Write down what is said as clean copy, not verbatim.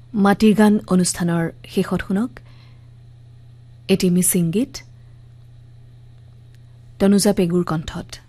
মাটিৰ গান অনুষ্ঠানৰ শেষত শুনক এটি মিচিং গীত তনুজা পেগুৰ কণ্ঠত।